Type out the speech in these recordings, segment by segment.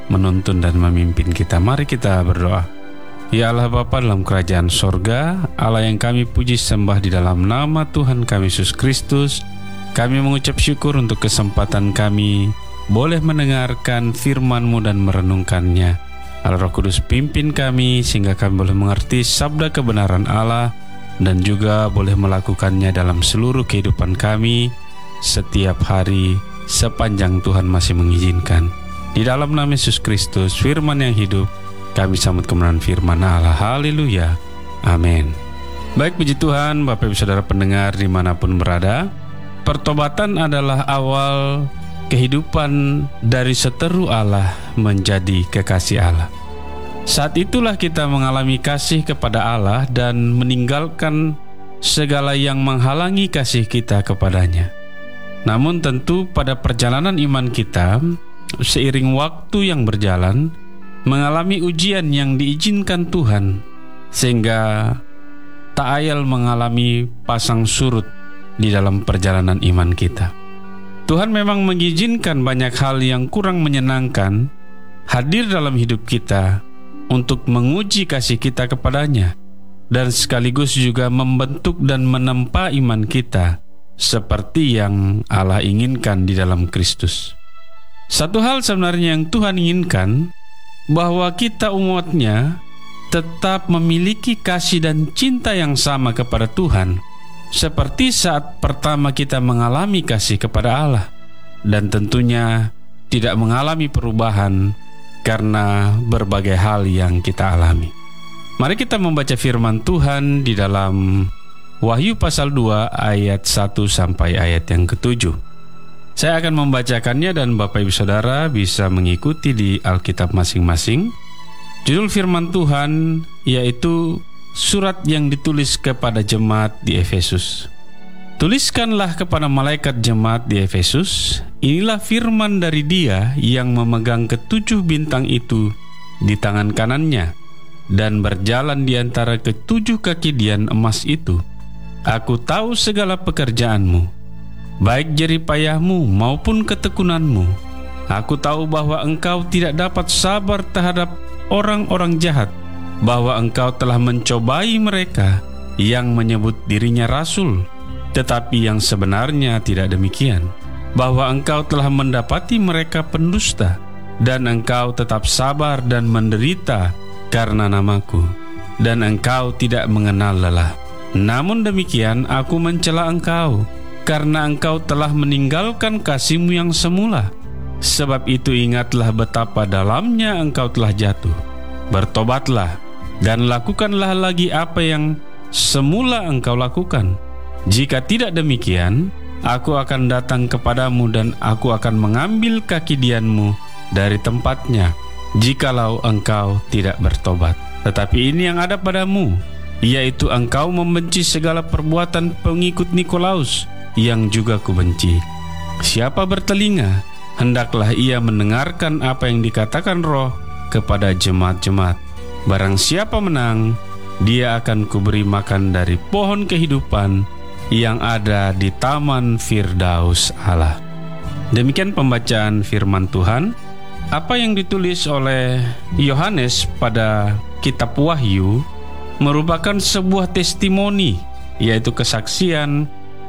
menuntun dan memimpin kita. Mari kita berdoa. Ya Allah Bapa dalam kerajaan sorga, Allah yang kami puji sembah di dalam nama Tuhan kami Yesus Kristus, kami mengucap syukur untuk kesempatan kami boleh mendengarkan firman-Mu dan merenungkannya. Allah Roh Kudus pimpin kami sehingga kami boleh mengerti sabda kebenaran Allah dan juga boleh melakukannya dalam seluruh kehidupan kami setiap hari sepanjang Tuhan masih mengizinkan. Di dalam nama Yesus Kristus, firman yang hidup, kami sambut kebenaran firman Allah. Haleluya. Amin. Baik, puji Tuhan, Bapak Ibu Saudara pendengar dimanapun berada, pertobatan adalah awal kehidupan dari seteru Allah menjadi kekasih Allah. Saat itulah kita mengalami kasih kepada Allah dan meninggalkan segala yang menghalangi kasih kita kepadanya. Namun tentu pada perjalanan iman kita, seiring waktu yang berjalan, mengalami ujian yang diizinkan Tuhan, sehingga tak ayal mengalami pasang surut di dalam perjalanan iman kita. Tuhan memang mengizinkan banyak hal yang kurang menyenangkan hadir dalam hidup kita untuk menguji kasih kita kepadanya, dan sekaligus juga membentuk dan menempa iman kita seperti yang Allah inginkan di dalam Kristus. Satu hal sebenarnya yang Tuhan inginkan, bahwa kita umatnya tetap memiliki kasih dan cinta yang sama kepada Tuhan, seperti saat pertama kita mengalami kasih kepada Allah, dan tentunya tidak mengalami perubahan karena berbagai hal yang kita alami. Mari kita membaca firman Tuhan di dalam Wahyu pasal 2 ayat 1 sampai ayat yang ke-7. Saya akan membacakannya dan Bapak Ibu Saudara bisa mengikuti di Alkitab masing-masing. Judul firman Tuhan yaitu surat yang ditulis kepada jemaat di Efesus. Tuliskanlah kepada malaikat jemaat di Efesus, inilah firman dari Dia yang memegang ketujuh bintang itu di tangan kanannya dan berjalan di antara ketujuh kaki dian emas itu. Aku tahu segala pekerjaanmu, baik jeripayahmu maupun ketekunanmu. Aku tahu bahwa engkau tidak dapat sabar terhadap orang-orang jahat, bahwa engkau telah mencobai mereka yang menyebut dirinya rasul, tetapi yang sebenarnya tidak demikian, bahwa engkau telah mendapati mereka pendusta, dan engkau tetap sabar dan menderita karena namaku, dan engkau tidak mengenal lelah. Namun demikian aku mencela engkau, karena engkau telah meninggalkan kasihmu yang semula. Sebab itu ingatlah betapa dalamnya engkau telah jatuh. Bertobatlah dan lakukanlah lagi apa yang semula engkau lakukan. Jika tidak demikian, aku akan datang kepadamu dan aku akan mengambil kaki dianmu dari tempatnya, jikalau engkau tidak bertobat. Tetapi ini yang ada padamu, yaitu engkau membenci segala perbuatan pengikut Nikolaus yang juga kubenci. Siapa bertelinga, hendaklah ia mendengarkan apa yang dikatakan Roh kepada jemaat-jemaat. Barang siapa menang, dia akan kuberi makan dari pohon kehidupan yang ada di taman Firdaus Allah. Demikian pembacaan firman Tuhan. Apa yang ditulis oleh Yohanes pada kitab Wahyu merupakan sebuah testimoni, yaitu kesaksian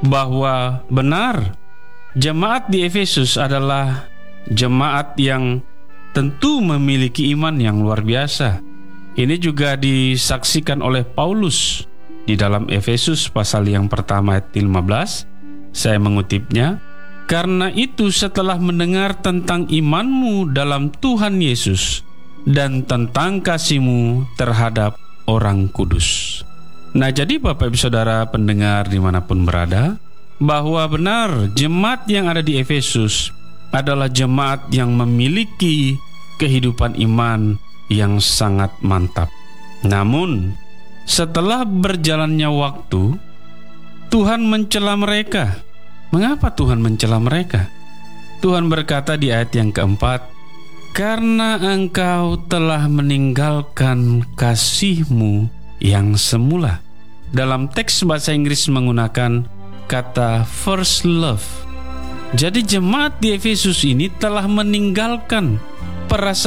bahwa benar jemaat di Efesus adalah jemaat yang tentu memiliki iman yang luar biasa. Ini juga disaksikan oleh Paulus di dalam Efesus pasal yang pertama ayat 15. Saya mengutipnya, karena itu setelah mendengar tentang imanmu dalam Tuhan Yesus dan tentang kasihmu terhadap orang kudus. Nah, jadi Bapak Ibu Saudara pendengar dimanapun berada, bahwa benar jemaat yang ada di Efesus adalah jemaat yang memiliki kehidupan iman yang sangat mantap. Namun setelah berjalannya waktu, Tuhan mencela mereka. Mengapa Tuhan mencela mereka? Tuhan berkata di ayat yang keempat, karena engkau telah meninggalkan kasihmu yang semula. Dalam teks bahasa Inggris menggunakan kata first love. Jadi jemaat di Efesus ini telah meninggalkan perasaan